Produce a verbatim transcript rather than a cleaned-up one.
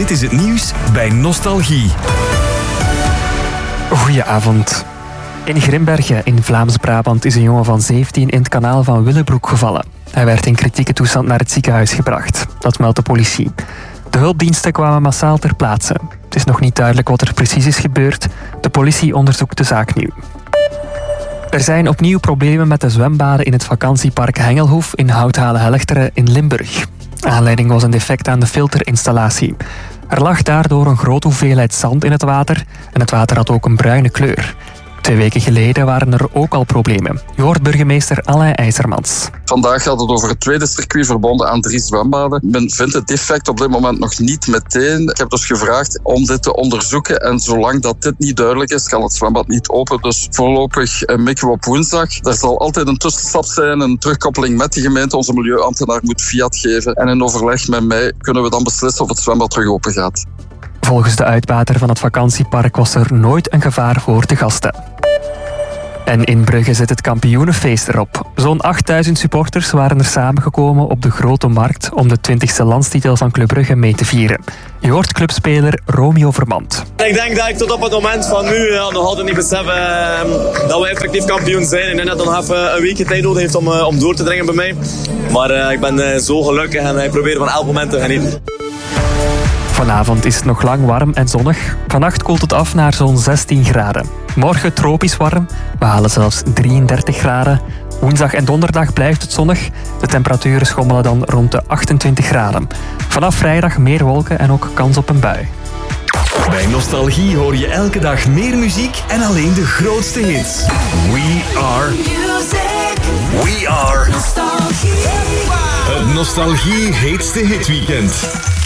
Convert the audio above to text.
Dit is het nieuws bij Nostalgie. Goedenavond. In Grimbergen in Vlaams-Brabant is een jongen van zeventien in het kanaal van Willebroek gevallen. Hij werd in kritieke toestand naar het ziekenhuis gebracht. Dat meldt de politie. De hulpdiensten kwamen massaal ter plaatse. Het is nog niet duidelijk wat er precies is gebeurd. De politie onderzoekt de zaak nu. Er zijn opnieuw problemen met de zwembaden in het vakantiepark Hengelhoef in Houthalen-Helchteren in Limburg. Aanleiding was een defect aan de filterinstallatie. Er lag daardoor een grote hoeveelheid zand in het water en het water had ook een bruine kleur. Twee weken geleden waren er ook al problemen. Je hoort burgemeester Alain IJzermans. Vandaag gaat het over het tweede circuit verbonden aan drie zwembaden. Men vindt het defect op dit moment nog niet meteen. Ik heb dus gevraagd om dit te onderzoeken. En zolang dat dit niet duidelijk is, kan het zwembad niet open. Dus voorlopig mikken we op woensdag. Er zal altijd een tussenstap zijn, een terugkoppeling met de gemeente. Onze milieuambtenaar moet fiat geven. En in overleg met mij kunnen we dan beslissen of het zwembad terug open gaat. Volgens de uitbater van het vakantiepark was er nooit een gevaar voor de gasten. En in Brugge zit het kampioenenfeest erop. Zo'n achtduizend supporters waren er samengekomen op de Grote Markt om de twintigste landstitel van Club Brugge mee te vieren. Je hoort clubspeler Romeo Vermand. Ik denk dat ik tot op het moment van nu ja, nog altijd niet besef uh, dat we effectief kampioen zijn. Ik denk dat het nog even een weekje tijd nodig heeft om, uh, om door te dringen bij mij. Maar uh, ik ben uh, zo gelukkig en ik probeer van elk moment te genieten. Vanavond is het nog lang warm en zonnig. Vannacht koelt het af naar zo'n zestien graden. Morgen tropisch warm. We halen zelfs drieëndertig graden. Woensdag en donderdag blijft het zonnig. De temperaturen schommelen dan rond de achtentwintig graden. Vanaf vrijdag meer wolken en ook kans op een bui. Bij Nostalgie hoor je elke dag meer muziek en alleen de grootste hits. We are... Music. We are... Nostalgie. Het Nostalgie heetste hitweekend.